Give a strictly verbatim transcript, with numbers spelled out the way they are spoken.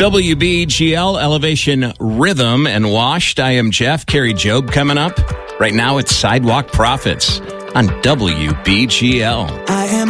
W B G L, Elevation Rhythm and Washed. I am Jeff. Carrie Job coming up. Right now it's Sidewalk Prophets on W B G L. I am